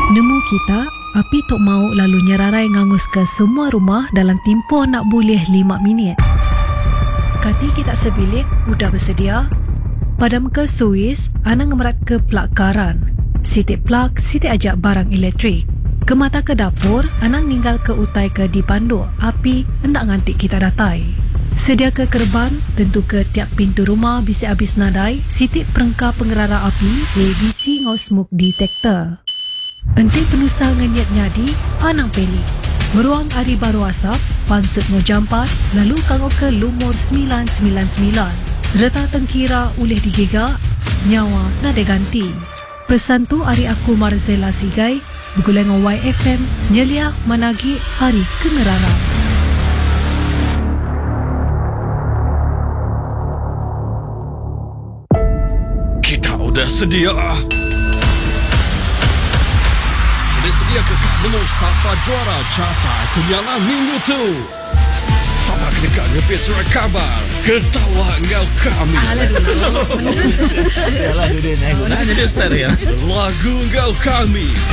Nemu kita, api tok mau lalu nyerarai ngangus ke semua rumah dalam tempoh nak boleh 5 minit. Kati kita sebilik, udah bersedia? Padam ke suis, anang ngemerat ke plak karan. Sitik plak, sitik ajak barang elektrik. Ke mata ke dapur, anang ninggal ke utai ke dipandu. Api hendak ngantik kita datai. Sedia ke kerban, tentu ke tiap pintu rumah bisa habis nadai, sitik perengkap pengerara api, ABC ngau smoke detector. Enti penusa ngenyat nyadi, anang pelik. Meruang hari baru asap, pansut mau jampat, lalu kanggo ke lumur 999. Reta tengkira ulih digigak, nyawa nade ganti. Pesan tu hari aku Marzela Sigai, berguleng YFM, nyelia managi hari kengerara. Udah sedia? Udah sedia ke nemu siapa juara capai kenyalan minggu tu? Sama kedekat ngepit surat khabar ketawa engkau kami. Yalah dia naik. Nanya dia start ya. Lagu engkau kami.